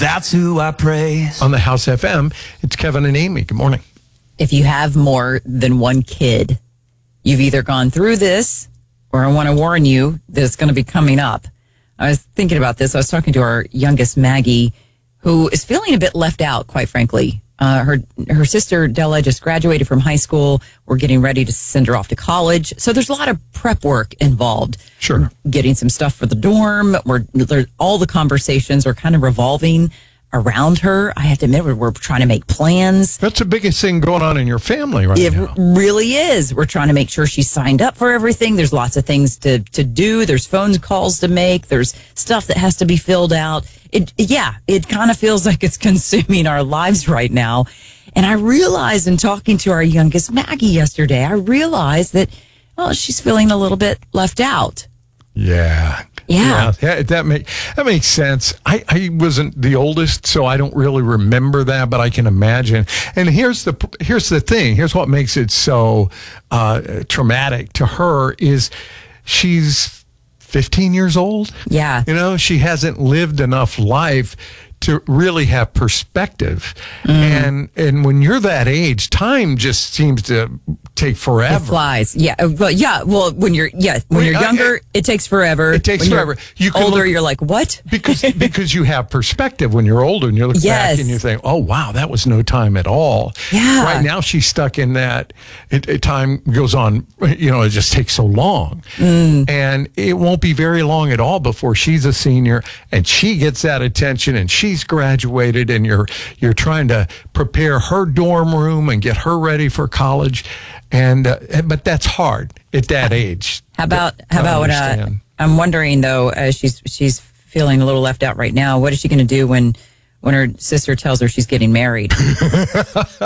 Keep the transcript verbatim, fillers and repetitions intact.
That's who I praise. On the House F M, it's Kevin and Amy. Good morning. If you have more than one kid, you've either gone through this or I want to warn you that it's going to be coming up. I was thinking about this. I was talking to our youngest, Maggie, who is feeling a bit left out, quite frankly. Uh, her her sister, Della, just graduated from high school. We're getting ready to send her off to college. So there's a lot of prep work involved. Sure. Getting some stuff for the dorm. We're, there, all the conversations are kind of revolving around her. I have to admit, we're, we're trying to make plans. That's the biggest thing going on in your family right it now. It really is. We're trying to make sure she's signed up for everything. There's lots of things to, to do. There's phone calls to make. There's stuff that has to be filled out. It, yeah, it kind of feels like it's consuming our lives right now. And I realized in talking to our youngest Maggie yesterday, I realized that, well, she's feeling a little bit left out. Yeah. Yeah. yeah that, make, that makes sense. I, I wasn't the oldest, so I don't really remember that, but I can imagine. And here's the here's the thing. Here's what makes it so uh, traumatic to her is she's fifteen years old. Yeah. You know, she hasn't lived enough life to really have perspective. Mm. And and when you're that age, time just seems to take forever. It flies. Yeah. Well, yeah. Well, when you're yeah, when, when you're younger, I, it, it takes forever. It takes when forever. You're you can older, look, you're like, what? because because you have perspective when you're older and you look yes. back and you think, oh wow, that was no time at all. Yeah. Right now she's stuck in that. It, it time goes on. You know, it just takes so long, mm. and it won't be very long at all before she's a senior and she gets that attention and she's graduated and you're you're trying to prepare her dorm room and get her ready for college. And uh, but that's hard at that age. How about how about what? Uh, I'm wondering though, uh, she's she's feeling a little left out right now. What is she going to do when when her sister tells her she's getting married?